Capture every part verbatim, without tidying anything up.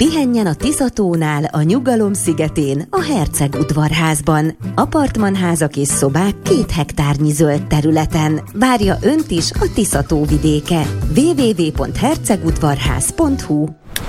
Pihenjen a Tiszatónál, a Nyugalom szigetén, a Herceg udvarházban. Apartmanházak és szobák két hektárnyi zöld területen. Várja önt is a Tiszató vidéke. double-u double-u double-u pont hercegudvarház pont hu.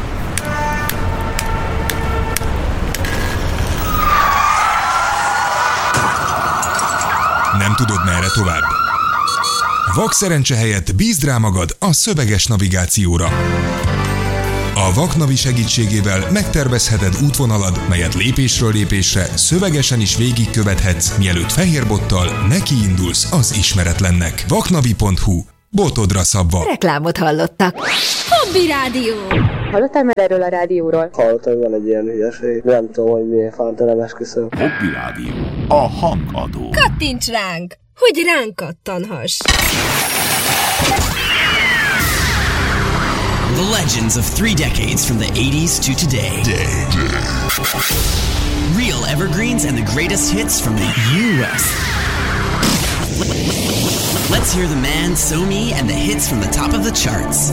Nem tudod, merre tovább? Vakszerencse helyett bízd rá magad a szöveges navigációra. A Vaknavi segítségével megtervezheted útvonalad, melyet lépésről lépésre szövegesen is végigkövethetsz, mielőtt fehérbottal nekiindulsz az ismeretlennek. vaknavi pont hu. Botodra szabva. Reklámot hallottak. Hobby Rádió! Hallottál már erről a rádióról? Hallottam, van egy ilyen hülyeség. Nem tudom, hogy miért fánta, nem esküszöm. Hobby Rádió. A hangadó. Kattints ránk, hogy ránk kattanhass. The legends of three decades from the eighties to today. Day, day. Real evergreens and the greatest hits from the U S. Let's hear the man, So-Me, and the hits from the top of the charts.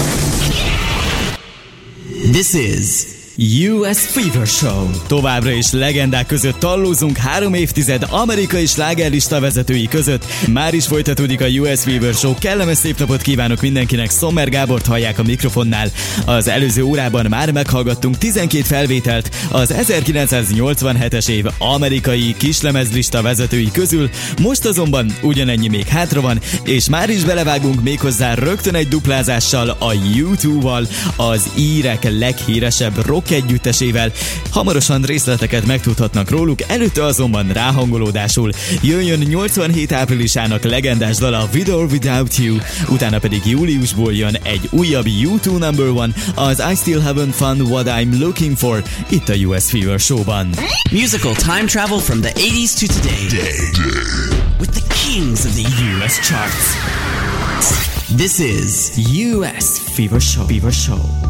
This is U S Fever Show. Továbbra is legendák között tallózunk három évtized amerikai slágerlista vezetői között. Már is folytatódik a U S Fever Show. Kellemes szép napot kívánok mindenkinek. Szommer Gábort hallják a mikrofonnál. Az előző órában már meghallgattunk tizenkét felvételt az ezerkilencszáznyolcvanhetes év amerikai kislemezlista vezetői közül. Most azonban ugyanennyi még hátra van, és már is belevágunk méghozzá rögtön egy duplázással a U kettővel, az írek leghíresebb rock együttesével. Hamarosan részleteket megtudhatnak róluk, előtte azonban ráhangolódásul jöjjön nyolcvanhét áprilisának legendás dala With or Without You, utána pedig júliusból jön egy újabb U kettő number one, az I Still Haven't Found What I'm Looking For, itt a U S Fever Show-ban. Musical time travel from the eighties to today. Day, day. With the kings of the U S charts. This is U S Fever Show. Fever Show.